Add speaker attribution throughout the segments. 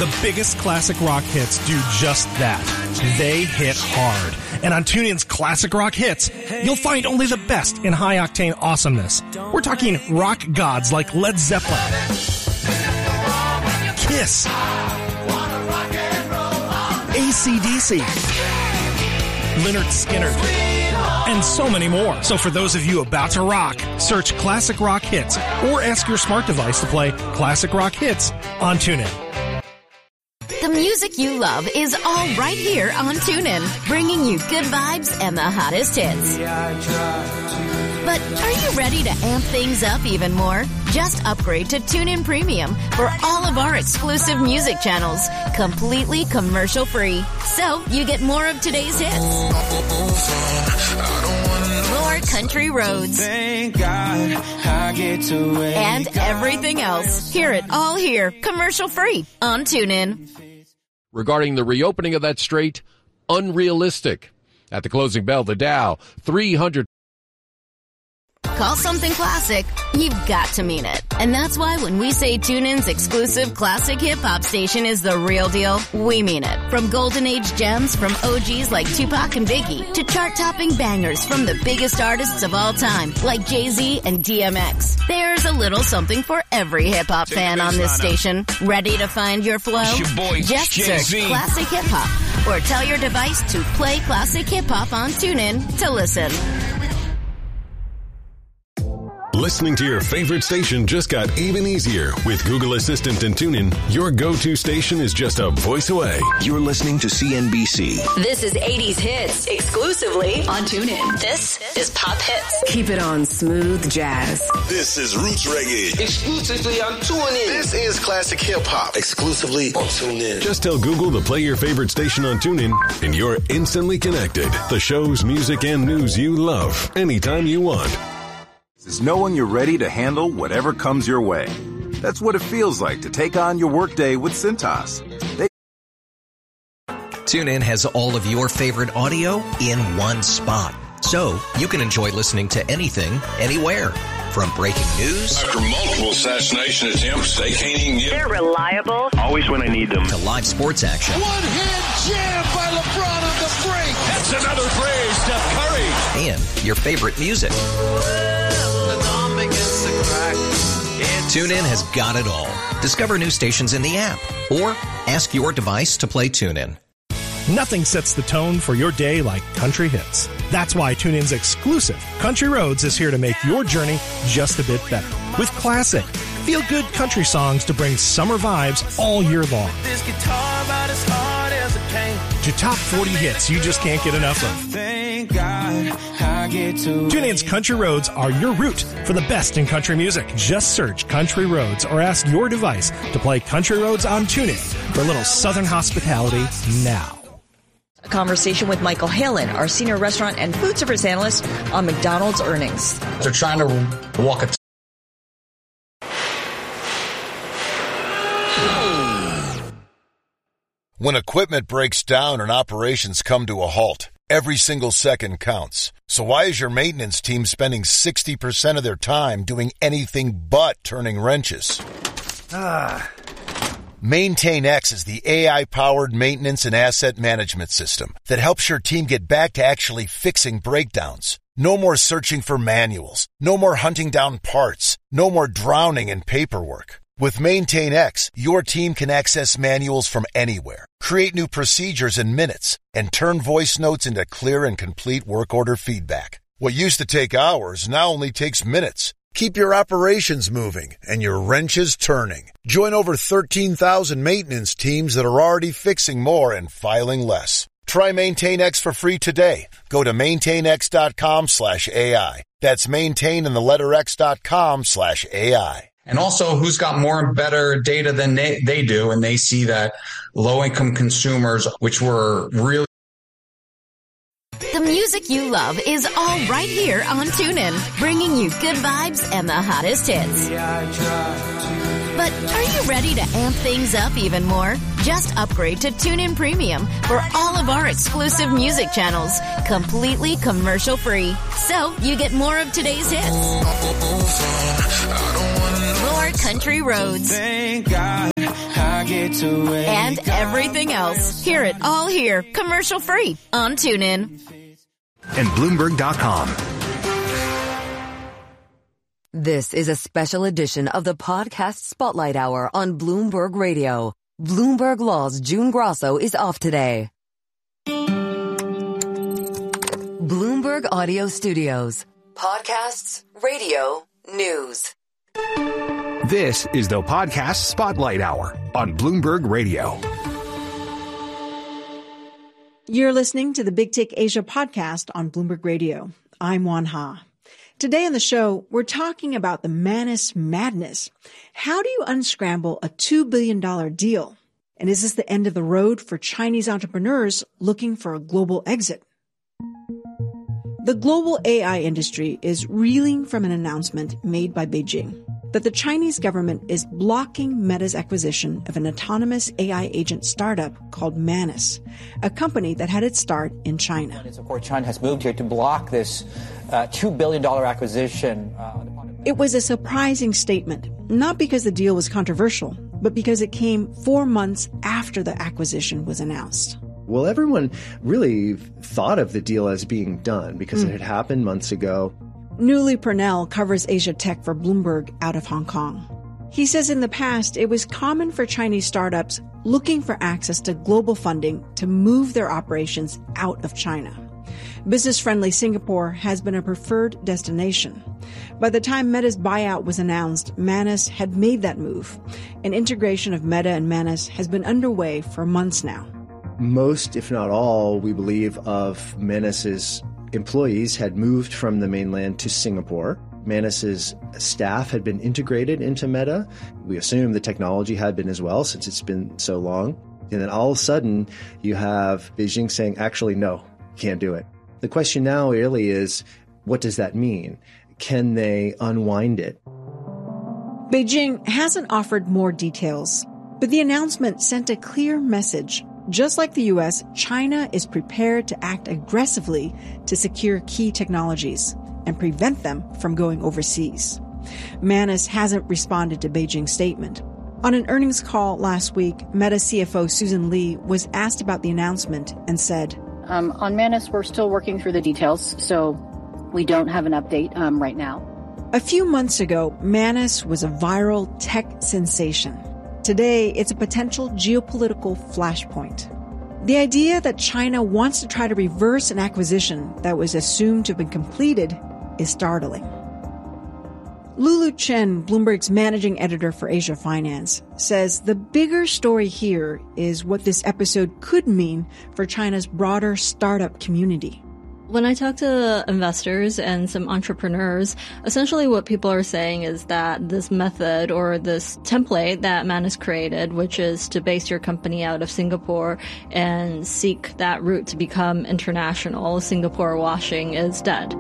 Speaker 1: The biggest classic rock hits do just that. They hit hard. And on TuneIn's Classic Rock Hits, you'll find only the best in high-octane awesomeness. We're talking rock gods like Led Zeppelin, Kiss, AC/DC, Lynyrd Skynyrd, and so many more. So for those of you about to rock, search Classic Rock Hits or ask your smart device to play Classic Rock Hits on TuneIn.
Speaker 2: The music you love is all right here on TuneIn, bringing you good vibes and the hottest hits. But are you ready to amp things up even more? Just upgrade to TuneIn Premium for all of our exclusive music channels, completely commercial free. So you get more of today's hits, more country roads, and everything else. Hear it all here, commercial free on TuneIn.
Speaker 3: Regarding the reopening of that strait, unrealistic. At the closing bell, the Dow, 300.
Speaker 2: Call something classic, you've got to mean it. And that's why when we say TuneIn's exclusive classic hip-hop station is the real deal, we mean it. From golden age gems from OGs like Tupac and Biggie to chart-topping bangers from the biggest artists of all time like Jay-Z and DMX. There's a little something for every hip-hop fan on this station. Ready to find your flow? Just search Classic Hip-Hop or tell your device to play Classic Hip-Hop on TuneIn to listen.
Speaker 4: Listening to your favorite station just got even easier. With Google Assistant and TuneIn, your go-to station is just a voice away.
Speaker 5: You're listening to CNBC.
Speaker 6: This is 80s Hits, exclusively on TuneIn. This is Pop Hits.
Speaker 7: Keep it on smooth jazz.
Speaker 8: This is Roots Reggae,
Speaker 9: exclusively on TuneIn.
Speaker 8: This is Classic Hip Hop, exclusively on TuneIn.
Speaker 4: Just tell Google to play your favorite station on TuneIn, and you're instantly connected. The shows, music, and news you love, anytime you want.
Speaker 10: Is knowing you're ready to handle whatever comes your way. That's what it feels like to take on your workday with Cintas.
Speaker 5: TuneIn has all of your favorite audio in one spot. So you can enjoy listening to anything, anywhere. From breaking news.
Speaker 11: After multiple assassination attempts, they can't even get...
Speaker 6: They're reliable.
Speaker 11: Always when I need them.
Speaker 5: To live sports action.
Speaker 12: One-hand jam by LeBron on the break.
Speaker 11: That's another three, Steph Curry.
Speaker 5: And your favorite music. TuneIn has got it all. Discover new stations in the app or ask your device to play TuneIn.
Speaker 1: Nothing sets the tone for your day like country hits. That's why TuneIn's exclusive Country Roads is here to make your journey just a bit better. With classic, feel-good country songs to bring summer vibes all year long.
Speaker 12: This guitar about as hard as it came.
Speaker 1: To top 40 hits you just can't get enough of.
Speaker 12: Thank God I get to
Speaker 1: TuneIn's Country Roads are your route for the best in country music. Just search Country Roads or ask your device to play Country Roads on TuneIn for a little Southern hospitality now.
Speaker 13: A conversation with Michael Halen, our senior restaurant and food service analyst on McDonald's earnings.
Speaker 14: They're trying to walk a
Speaker 15: When equipment breaks down and operations come to a halt, every single second counts. So why is your maintenance team spending 60% of their time doing anything but turning wrenches? MaintainX is the AI-powered maintenance and asset management system that helps your team get back to actually fixing breakdowns. No more searching for manuals. No more hunting down parts. No more drowning in paperwork. With MaintainX, your team can access manuals from anywhere, create new procedures in minutes, and turn voice notes into clear and complete work order feedback. What used to take hours now only takes minutes. Keep your operations moving and your wrenches turning. Join over 13,000 maintenance teams that are already fixing more and filing less. Try MaintainX for free today. Go to maintainx.com/AI. That's maintain and the letter x.com/AI.
Speaker 14: And also, who's got more and better data than they do, and they see that low-income consumers, which were really...
Speaker 2: The music you love is all right here on TuneIn, bringing you good vibes and the hottest hits. But are you ready to amp things up even more? Just upgrade to TuneIn Premium for all of our exclusive music channels, completely commercial free. So you get more of today's hits, more country roads,
Speaker 12: Thank God I get to wake
Speaker 2: and everything else. Hear it all here, commercial free on TuneIn.
Speaker 16: And Bloomberg.com.
Speaker 17: This is a special edition of the Podcast Spotlight Hour on Bloomberg Radio. Bloomberg Law's June Grasso is off today. Bloomberg Audio Studios. Podcasts, radio, news.
Speaker 16: This is the Podcast Spotlight Hour on Bloomberg Radio.
Speaker 18: You're listening to the Big Take Asia podcast on Bloomberg Radio. I'm Wan Ha. Today on the show, we're talking about the Manus madness. How do you unscramble a $2 billion deal? And is this the end of the road for Chinese entrepreneurs looking for a global exit? The global AI industry is reeling from an announcement made by Beijing that the Chinese government is blocking Meta's acquisition of an autonomous AI agent startup called Manus, a company that had its start in China.
Speaker 19: Of course, China has moved here to block this $2 billion acquisition.
Speaker 18: It was a surprising statement, not because the deal was controversial, but because it came 4 months after the acquisition was announced.
Speaker 20: Well, everyone really thought of the deal as being done because it had happened months ago.
Speaker 18: Newly Purnell covers Asia Tech for Bloomberg out of Hong Kong. He says in the past, it was common for Chinese startups looking for access to global funding to move their operations out of China. Business-friendly Singapore has been a preferred destination. By the time Meta's buyout was announced, Manus had made that move. An integration of Meta and Manus has been underway for months now.
Speaker 20: Most, if not all, we believe, of Manus's employees had moved from the mainland to Singapore. Manus's staff had been integrated into Meta. We assume the technology had been as well, since it's been so long. And then all of a sudden, you have Beijing saying, actually, no, can't do it. The question now really is, what does that mean? Can they unwind it?
Speaker 18: Beijing hasn't offered more details, but the announcement sent a clear message. Just like the U.S., China is prepared to act aggressively to secure key technologies and prevent them from going overseas. Manus hasn't responded to Beijing's statement. On an earnings call last week, Meta CFO Susan Li was asked about the announcement and said,
Speaker 21: on Manus, we're still working through the details, so we don't have an update right now.
Speaker 18: A few months ago, Manus was a viral tech sensation. Today, it's a potential geopolitical flashpoint. The idea that China wants to try to reverse an acquisition that was assumed to have been completed is startling. Lulu Chen, Bloomberg's managing editor for Asia Finance, says the bigger story here is what this episode could mean for China's broader startup community.
Speaker 22: When I talk to investors and some entrepreneurs, essentially what people are saying is that this method or this template that Manus created, which is to base your company out of Singapore and seek that route to become international, Singapore washing, is dead.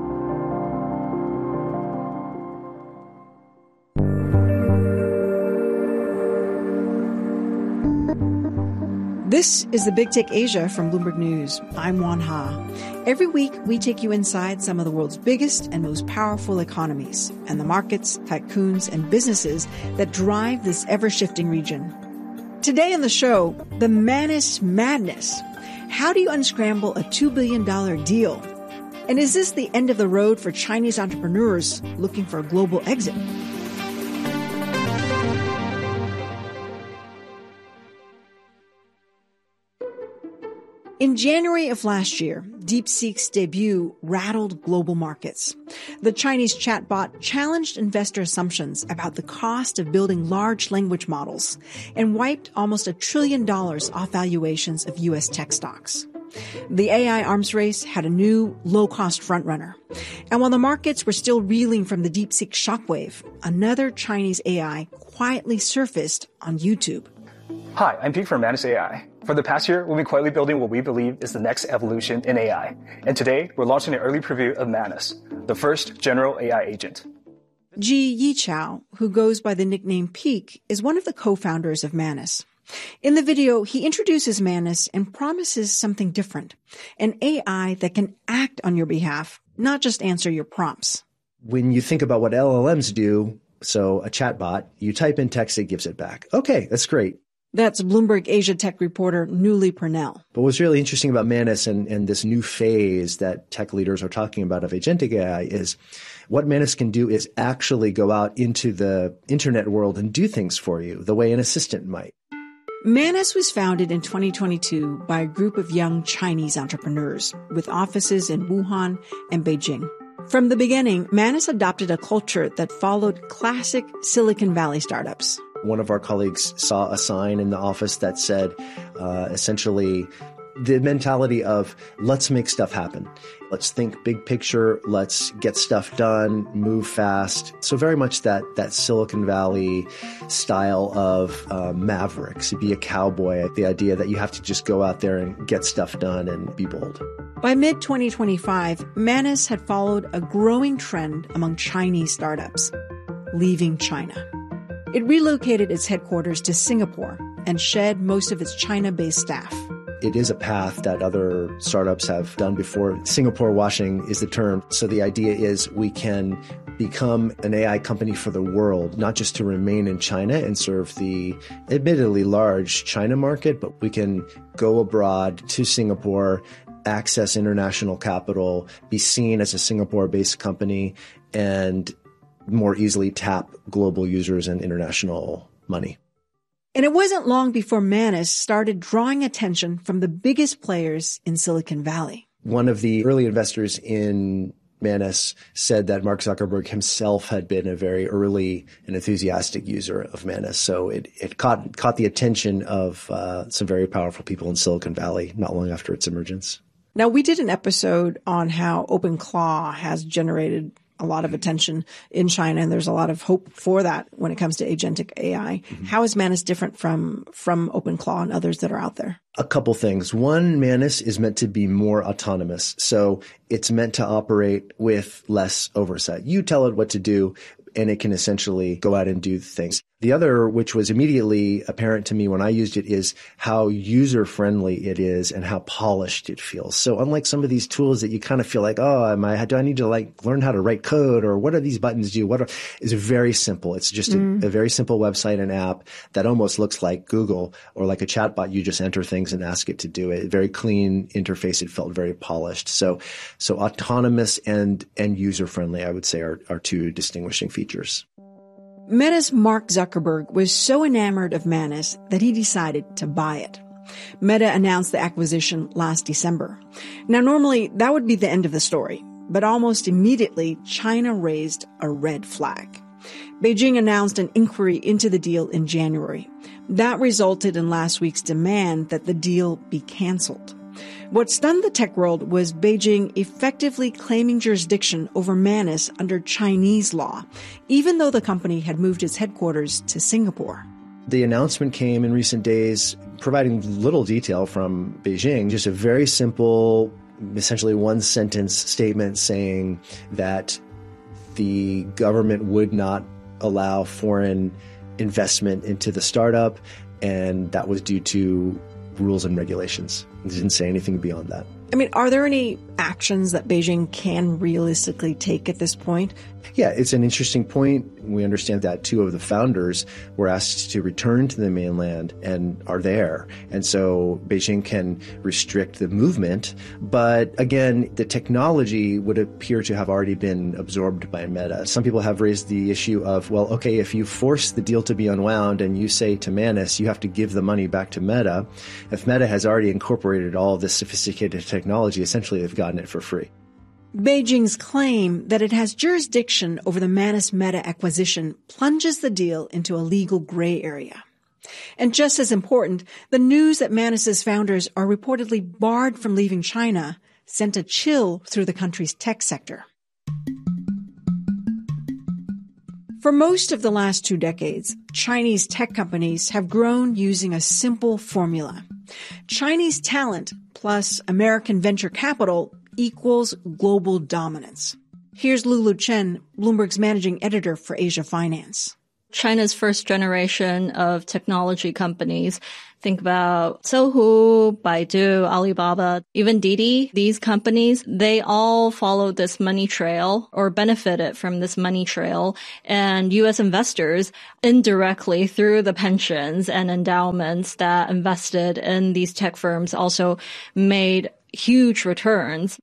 Speaker 18: This is the Big Take Asia from Bloomberg News. I'm Wan Ha. Every week, we take you inside some of the world's biggest and most powerful economies and the markets, tycoons, and businesses that drive this ever-shifting region. Today on the show, the Manus madness. How do you unscramble a $2 billion deal? And is this the end of the road for Chinese entrepreneurs looking for a global exit? In January of last year, DeepSeek's debut rattled global markets. The Chinese chatbot challenged investor assumptions about the cost of building large language models and wiped almost $1 trillion off valuations of U.S. tech stocks. The AI arms race had a new, low-cost frontrunner. And while the markets were still reeling from the DeepSeek shockwave, another Chinese AI quietly surfaced on YouTube.
Speaker 23: Hi, I'm Pete from Manus AI. For the past year, we've been quietly building what we believe is the next evolution in AI. And today, we're launching an early preview of Manus, the first general AI agent.
Speaker 18: Ji Yichao, who goes by the nickname Peak, is one of the co-founders of Manus. In the video, he introduces Manus and promises something different, an AI that can act on your behalf, not just answer your prompts.
Speaker 20: When you think about what LLMs do, so a chatbot, you type in text, it gives it back. Okay, that's great.
Speaker 18: That's Bloomberg Asia Tech reporter Newly Purnell.
Speaker 20: But what's really interesting about Manus and this new phase that tech leaders are talking about of agentic AI is what Manus can do is actually go out into the internet world and do things for you the way an assistant might.
Speaker 18: Manus was founded in 2022 by a group of young Chinese entrepreneurs with offices in Wuhan and Beijing. From the beginning, Manus adopted a culture that followed classic Silicon Valley startups.
Speaker 20: One of our colleagues saw a sign in the office that said, essentially, the mentality of let's make stuff happen. Let's think big picture. Let's get stuff done, move fast. So very much that Silicon Valley style of mavericks, be a cowboy, the idea that you have to just go out there and get stuff done and be bold.
Speaker 18: By mid-2025, Manus had followed a growing trend among Chinese startups, leaving China. It relocated its headquarters to Singapore and shed most of its China-based staff.
Speaker 20: It is a path that other startups have done before. Singapore washing is the term. So the idea is we can become an AI company for the world, not just to remain in China and serve the admittedly large China market, but we can go abroad to Singapore, access international capital, be seen as a Singapore-based company, and more easily tap global users and international money.
Speaker 18: And it wasn't long before Manus started drawing attention from the biggest players in Silicon Valley.
Speaker 20: One of the early investors in Manus said that Mark Zuckerberg himself had been a very early and enthusiastic user of Manus. So it caught the attention of some very powerful people in Silicon Valley not long after its emergence.
Speaker 18: Now, we did an episode on how OpenClaw has generated a lot of attention in China, and there's a lot of hope for that when it comes to agentic AI. Mm-hmm. How is Manus different from OpenClaw and others that are out there?
Speaker 20: A couple things. One, Manus is meant to be more autonomous. So it's meant to operate with less oversight. You tell it what to do, and it can essentially go out and do things. The other, which was immediately apparent to me when I used it, is how user-friendly it is and how polished it feels. So unlike some of these tools that you kind of feel like, oh, do I need to learn how to write code, or what do these buttons do? Is very simple. It's just a very simple website and app that almost looks like Google or like a chatbot. You just enter things and ask it to do it. Very clean interface. It felt very polished. So autonomous and user-friendly, I would say, are two distinguishing features.
Speaker 18: Meta's Mark Zuckerberg was so enamored of Manus that he decided to buy it. Meta announced the acquisition last December. Now, normally that would be the end of the story, but almost immediately China raised a red flag. Beijing announced an inquiry into the deal in January. That resulted in last week's demand that the deal be canceled. What stunned the tech world was Beijing effectively claiming jurisdiction over Manus under Chinese law, even though the company had moved its headquarters to Singapore.
Speaker 20: The announcement came in recent days, providing little detail from Beijing, just a very simple, essentially one-sentence statement saying that the government would not allow foreign investment into the startup, and that was due to rules and regulations. It didn't say anything beyond that.
Speaker 18: I mean, are there any actions that Beijing can realistically take at this point?
Speaker 20: Yeah, it's an interesting point. We understand that two of the founders were asked to return to the mainland and are there. And so Beijing can restrict the movement. But again, the technology would appear to have already been absorbed by Meta. Some people have raised the issue of, well, okay, if you force the deal to be unwound and you say to Manus, you have to give the money back to Meta, if Meta has already incorporated all of this sophisticated technology, essentially they've gotten it for free.
Speaker 18: Beijing's claim that it has jurisdiction over the Manus-Meta acquisition plunges the deal into a legal gray area. And just as important, the news that Manus's founders are reportedly barred from leaving China sent a chill through the country's tech sector. For most of the last 2 decades, Chinese tech companies have grown using a simple formula. Chinese talent plus American venture capital equals global dominance. Here's Lulu Chen, Bloomberg's managing editor for Asia Finance.
Speaker 22: China's first generation of technology companies. Think about Sohu, Baidu, Alibaba, even Didi. These companies, they all followed this money trail or benefited from this money trail. And U.S. investors indirectly through the pensions and endowments that invested in these tech firms also made huge returns.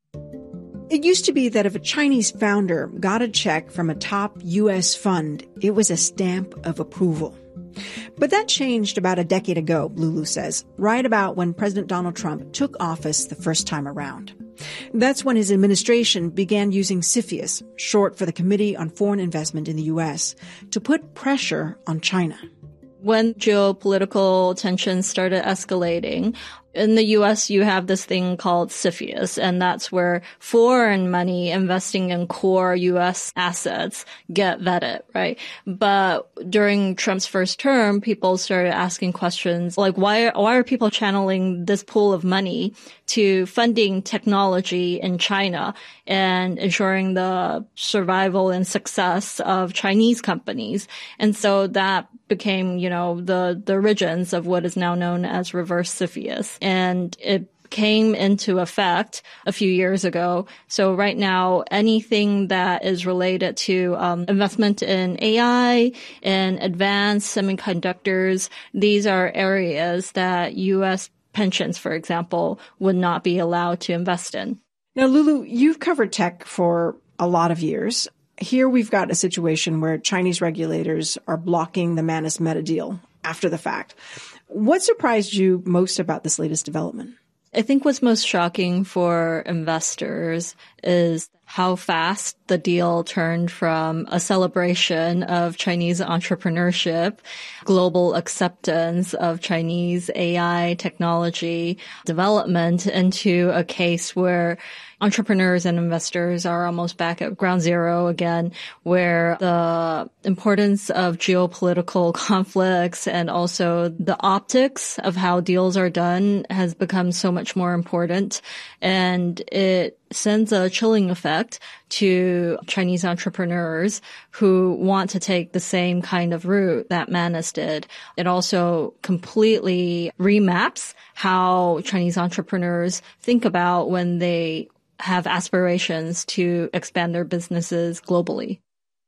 Speaker 18: It used to be that if a Chinese founder got a check from a top U.S. fund, it was a stamp of approval. But that changed about a decade ago, Lulu says, right about when President Donald Trump took office the first time around. That's when his administration began using CFIUS, short for the Committee on Foreign Investment in the U.S., to put pressure on China.
Speaker 22: When geopolitical tensions started escalating, in the U.S., you have this thing called CFIUS, and that's where foreign money investing in core U.S. assets get vetted, right? But during Trump's first term, people started asking questions like, why are people channeling this pool of money to funding technology in China and ensuring the survival and success of Chinese companies? And so that became, the origins of what is now known as reverse CFIUS. And it came into effect a few years ago. So right now, anything that is related to investment in AI and advanced semiconductors, these are areas that U.S. pensions, for example, would not be allowed to invest in.
Speaker 18: Now, Lulu, you've covered tech for a lot of years. Here we've got a situation where Chinese regulators are blocking the Manus Meta deal after the fact. What surprised you most about this latest development?
Speaker 22: I think what's most shocking for investors is how fast the deal turned from a celebration of Chinese entrepreneurship, global acceptance of Chinese AI technology development into a case where entrepreneurs and investors are almost back at ground zero again, where the importance of geopolitical conflicts and also the optics of how deals are done has become so much more important. And it sends a chilling effect to Chinese entrepreneurs who want to take the same kind of route that Manus did. It also completely remaps how Chinese entrepreneurs think about when they have aspirations to expand their businesses globally.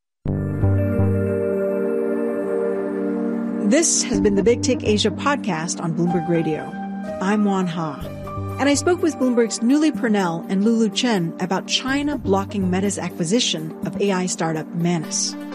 Speaker 18: This has been the Big Tick Asia podcast on Bloomberg Radio. I'm Juan Ha, and I spoke with Bloomberg's Nuli Purnell and Lulu Chen about China blocking Meta's acquisition of AI startup Manus.